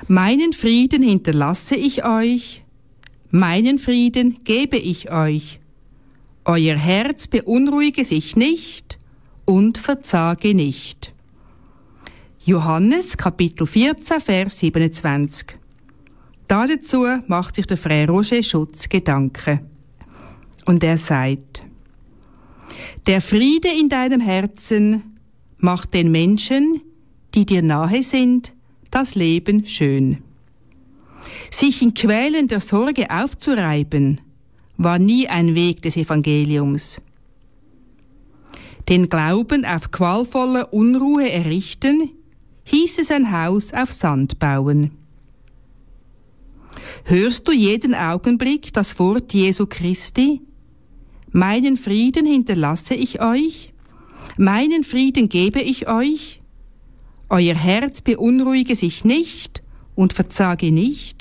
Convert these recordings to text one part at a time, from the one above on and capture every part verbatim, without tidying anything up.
Meinen Frieden hinterlasse ich euch, meinen Frieden gebe ich euch. Euer Herz beunruhige sich nicht und verzage nicht. Johannes Kapitel vierzehn, Vers siebenundzwanzig. Dazu macht sich der Frère Roger Schutz Gedanken. Und er sagt: Der Friede in deinem Herzen macht den Menschen, die dir nahe sind, das Leben schön. Sich in Quälen der Sorge aufzureiben, war nie ein Weg des Evangeliums. Den Glauben auf qualvolle Unruhe errichten, hieß es ein Haus auf Sand bauen. Hörst du jeden Augenblick das Wort Jesu Christi? Meinen Frieden hinterlasse ich euch, meinen Frieden gebe ich euch. Euer Herz beunruhige sich nicht und verzage nicht.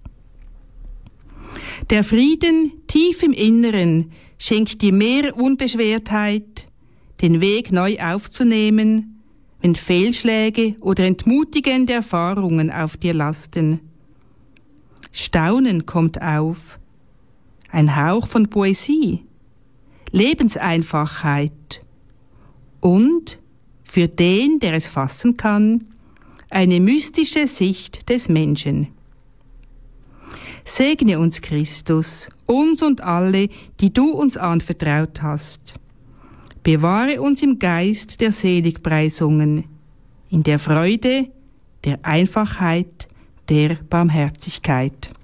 Der Frieden tief im Inneren schenkt dir mehr Unbeschwertheit, den Weg neu aufzunehmen, wenn Fehlschläge oder entmutigende Erfahrungen auf dir lasten. Staunen kommt auf, ein Hauch von Poesie, Lebenseinfachheit und, für den, der es fassen kann, eine mystische Sicht des Menschen. Segne uns Christus, uns und alle, die du uns anvertraut hast. Bewahre uns im Geist der Seligpreisungen, in der Freude, der Einfachheit, der Barmherzigkeit.